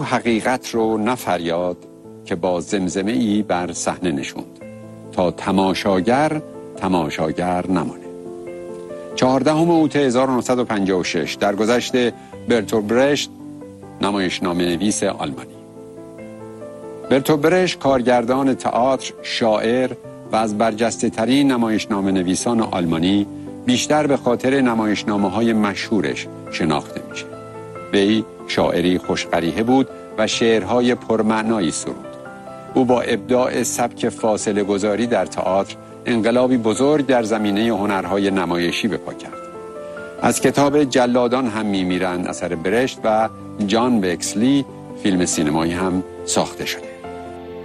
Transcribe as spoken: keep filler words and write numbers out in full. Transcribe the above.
حقیقت رو نه فریاد که با زمزمه ای بر صحنه نشوند تا تماشاگر تماشاگر نمانه. چهاردهم اوت هزار و نهصد و پنجاه و شش در گذشت برتولت برشت، نمایشنامه نویس آلمانی. برتولت برشت کارگردان تئاتر، شاعر و از برجسته ترین نمایشنامه نویسان آلمانی، بیشتر به خاطر نمایشنامه های مشهورش شناخته میشه. وی شاعری خوشقریحه بود و شعرهای پرمعنایی سرود. او با ابداع سبک فاصله گذاری در تئاتر انقلابی بزرگ در زمینه هنرهای نمایشی به پا کرد. از کتاب جلادان هم میمیرند اثر برشت و جان بکسلی فیلم سینمایی هم ساخته شده.